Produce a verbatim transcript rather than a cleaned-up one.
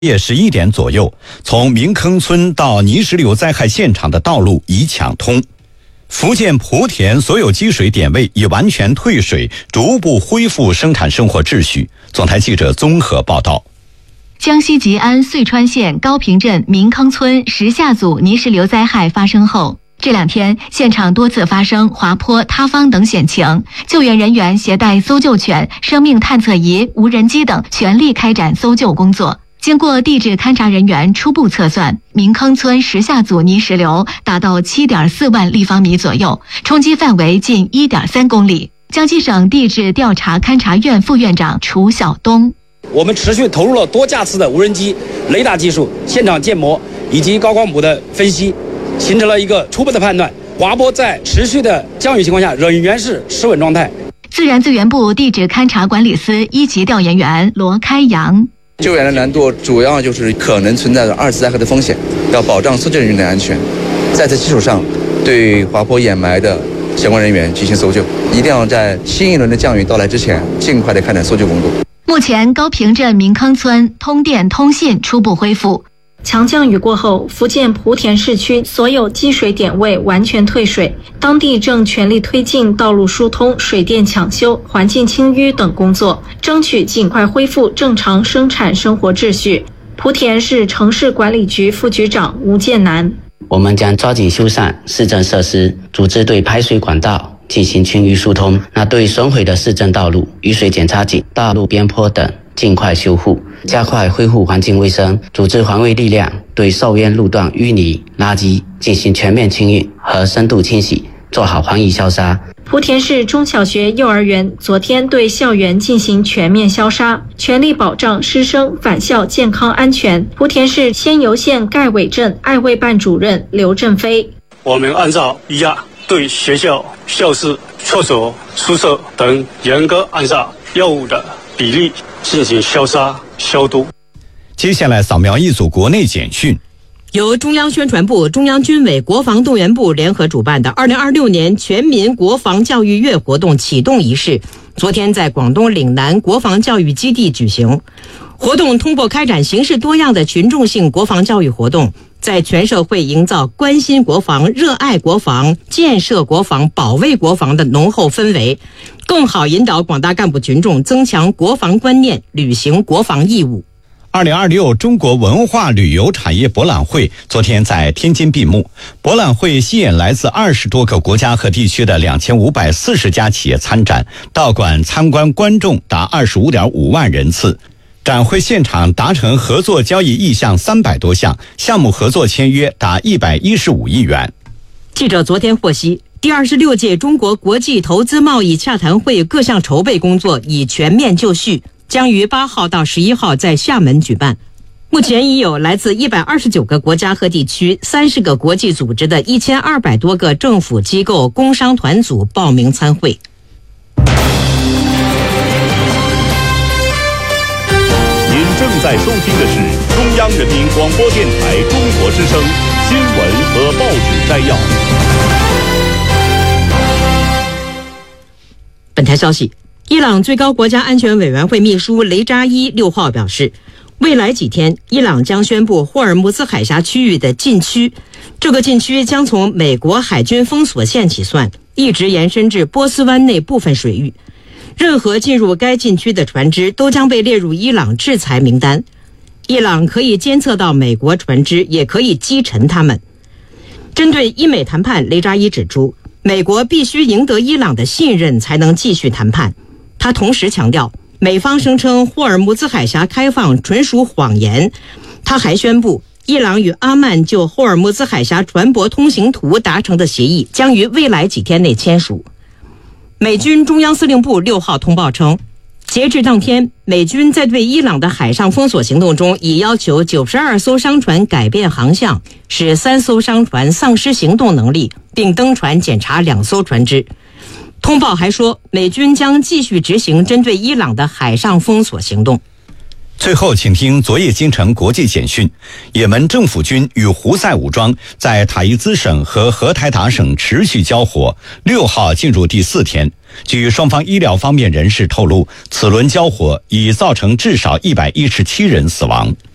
夜十一点左右，从明坑村到泥石流灾害现场的道路已抢通。福建莆田所有积水点位已完全退水，逐步恢复生产生活秩序。总台记者综合报道。 江西吉安遂川县高坪镇明坑村石下组泥石流灾害发生后，这两天现场多次发生滑坡、塌方等险情，救援人员携带搜救犬、生命探测仪、无人机等全力开展搜救工作。经过地质勘察人员初步测算，明坑村石下组泥石流达到 七点四万立方米左右，冲击范围近 一点三公里。江西省地质调查勘察院副院长楚晓东： 我们持续投入了多架次的无人机、雷达技术、现场建模以及高光谱的分析，形成了一个初步的判断：滑坡在持续的降雨情况下仍然是失稳状态。 自然资源部地质勘察管理司一级调研员罗开阳： 救援的难度主要就是可能存在的二次灾害的风险，要保障搜救人员的安全。在此基础上，对滑坡掩埋的相关人员进行搜救，一定要在新一轮的降雨到来之前，尽快的开展搜救工作。 目前，高坪镇明坑村通电通信初步恢复。 强降雨过后，福建莆田市区所有积水点位完全退水，当地正全力推进道路疏通、水电抢修、环境清淤等工作，争取尽快恢复正常生产生活秩序。莆田市城市管理局副局长吴建南： 我们将抓紧修缮市政设施，组织对排水管道进行清淤疏通。那对损毁的市政道路、雨水检查井、道路边坡等尽快修复，加快恢复环境卫生，组织环卫力量对受淹路段淤泥、垃圾进行全面清运和深度清洗，做好防疫消杀。 莆田市中小学、幼儿园昨天对校园进行全面消杀，全力保障师生返校健康安全。莆田市仙游县盖尾镇爱卫办主任刘振飞： 我们按照一样对学校、校室、厕所、宿舍等严格按照药物的比例进行消杀消毒。 接下来扫描一组国内简讯。 由中央宣传部、中央军委国防动员部联合主办的二零二六年全民国防教育月活动启动仪式，昨天在广东岭南国防教育基地举行。活动通过开展形式多样的群众性国防教育活动，在全社会营造关心国防、热爱国防、建设国防、保卫国防的浓厚氛围，更好引导广大干部群众增强国防观念，履行国防义务。 二零二六中国文化旅游产业博览会昨天在天津闭幕。博览会吸引来自二十多个国家和地区的两千五百四十家企业参展，到馆参观观众达二十五点五万人次。展会现场达成合作交易意向三百多项，项目合作签约达一百一十五亿元。 记者昨天获悉，第二十六届中国国际投资贸易洽谈会各项筹备工作已全面就绪，将于八号到十一号在厦门举办。目前已有来自一百二十九个国家和地区、三十个国际组织的一千二百多个政府机构、工商团组报名参会。 您正在收听的是中央人民广播电台中国之声新闻和报纸摘要。 本台消息，伊朗最高国家安全委员会秘书雷扎伊六号表示，未来几天，伊朗将宣布霍尔木兹海峡区域的禁区。这个禁区将从美国海军封锁线起算，一直延伸至波斯湾内部分水域。任何进入该禁区的船只都将被列入伊朗制裁名单。伊朗可以监测到美国船只，也可以击沉它们。针对伊美谈判，雷扎伊指出，美国必须赢得伊朗的信任才能继续谈判。他同时强调，美方声称霍尔木兹海峡开放纯属谎言。他还宣布，伊朗与阿曼就霍尔木兹海峡船舶通行图达成的协议将于未来几天内签署。美军中央司令部六号通报称，截至当天，美军在对伊朗的海上封锁行动中，已要求九十二艘商船改变航向，使三艘商船丧失行动能力，并登船检查两艘船只。通报还说，美军将继续执行针对伊朗的海上封锁行动。 最后，请听昨夜京城国际简讯。也门政府军与胡塞武装在塔伊兹省和荷台达省持续交火，六号进入第四天。据双方医疗方面人士透露，此轮交火已造成至少一百一十七人死亡。